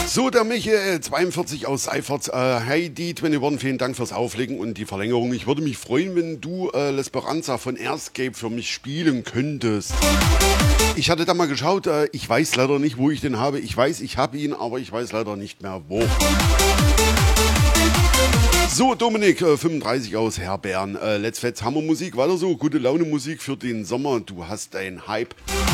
So, der Michael, 42 aus Seiferts. Hey, die 21, vielen Dank fürs Auflegen und die Verlängerung. Ich würde mich freuen, wenn du L'Esperanza von Airscape für mich spielen könntest. Ich hatte da mal geschaut, ich weiß leider nicht, wo ich den habe. Ich weiß, ich habe ihn, aber ich weiß leider nicht mehr, wo. So, Dominik, 35 aus Herbern. Let's Fetz, Hammermusik, weiter so. Gute Laune Musik für den Sommer. Du hast einen Hype.